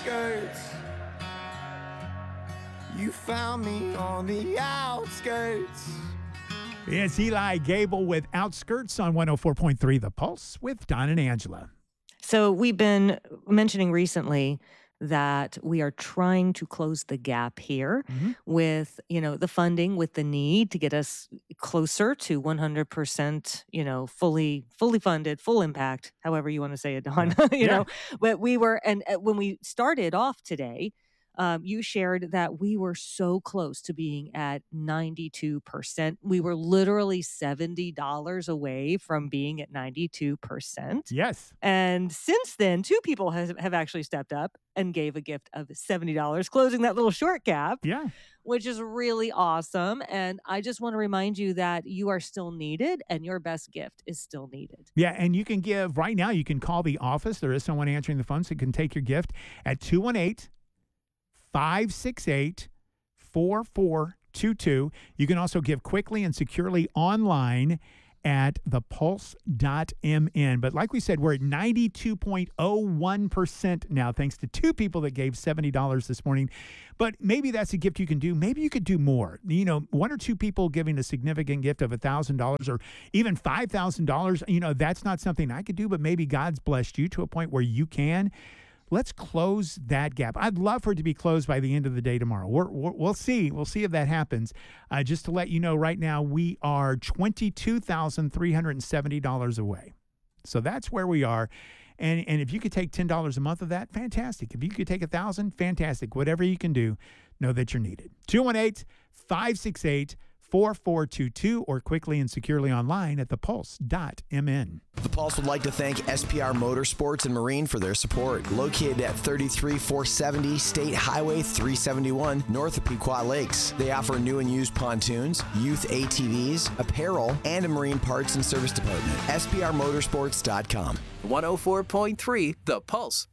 outskirts. You found me on the outskirts. It's Eli Gable with Outskirts on 104.3 The Pulse with Don and Angela. So we've been mentioning recently that we are trying to close the gap here with, the funding, with the need to get us closer to 100%, fully funded, full impact, however you want to say it, Don, but we were, and when we started off today, you shared that we were so close to being at 92%. We were literally $70 away from being at 92%. Yes. And since then, two people have actually stepped up and gave a gift of $70, closing that little short gap. Yeah. Which is really awesome. And I just want to remind you that you are still needed and your best gift is still needed. Yeah, and you can give right now. You can call the office. There is someone answering the phone, so you can take your gift at 218-568-4422. You can also give quickly and securely online at thepulse.mn. But like we said, we're at 92.01% now, thanks to two people that gave $70 this morning. But maybe that's a gift you can do. Maybe you could do more. One or two people giving a significant gift of $1,000 or even $5,000, that's not something I could do, but maybe God's blessed you to a point where you can. Let's close that gap. I'd love for it to be closed by the end of the day tomorrow. We'll see. We'll see if that happens. Just to let you know, right now we are $22,370 away. So that's where we are. And if you could take $10 a month of that, fantastic. If you could take $1,000, fantastic. Whatever you can do, know that you're needed. 218-568-4422 or quickly and securely online at thepulse.mn. The Pulse would like to thank SPR Motorsports and Marine for their support. Located at 33470 State Highway 371, north of Pequot Lakes. They offer new and used pontoons, youth ATVs, apparel, and a marine parts and service department. SPRmotorsports.com. 104.3 The Pulse.